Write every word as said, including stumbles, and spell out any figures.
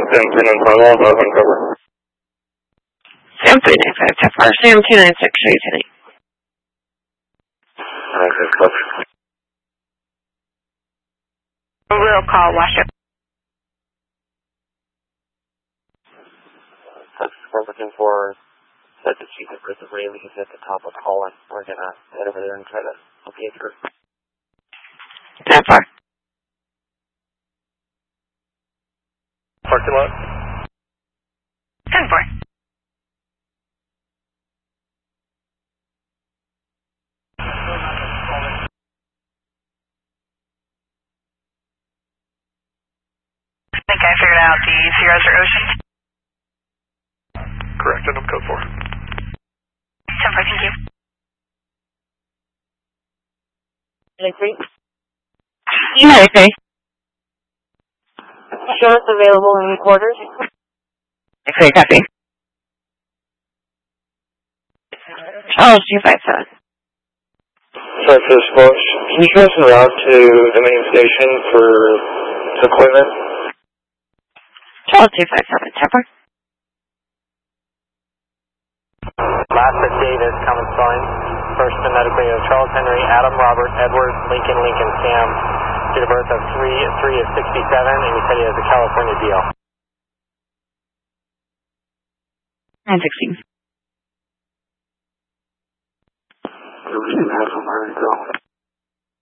Sam two nine five, all above uncover. Sam three nine five, T F R, Sam two nine six, show you tonight. Okay, copy. Real call, wash up. That's what we're looking for. Set the chief of Prison Rayleigh at the top of Holland. We're gonna head over there and try to locate her. T F R. Parking lot. ten four. I think I figured out the Sierras or Ocean. Correct, and I'm code four. ten four, thank you. Agree. Yeah, okay. Insurance available in quarters. Okay, copy. Charles two five seven. Sorry for this approach. Can you pass me around to the main station for some equipment? Charles two five seven, T F R. Last at Davis, Cummins Spelling. First to medically of Charles Henry, Adam Robert, Edward, Lincoln, Lincoln, Sam. Date of birth of three three of sixty-seven, and he said he has a California deal. nine sixteen. We have some already go.